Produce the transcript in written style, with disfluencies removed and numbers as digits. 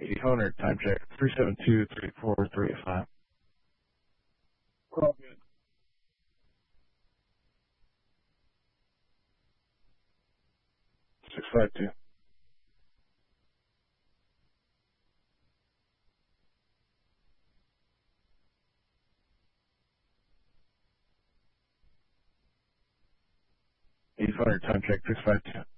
800, time check, 372-34385. We're all good. 652. Time check, 652.